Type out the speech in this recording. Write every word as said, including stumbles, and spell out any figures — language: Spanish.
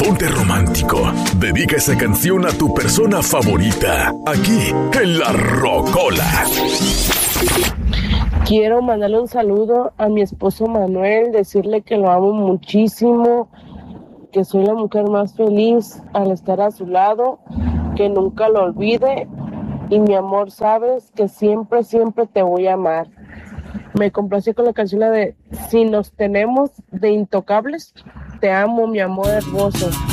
Ponte romántico. Dedica esa canción a tu persona favorita. Aquí, en La Rocola. Quiero mandarle un saludo a mi esposo Manuel, decirle que lo amo muchísimo, que soy la mujer más feliz al estar a su lado, que nunca lo olvide y mi amor, sabes que siempre, siempre te voy a amar. Me complací con la canción de Si nos tenemos de Intocables. Te amo, mi amor hermoso.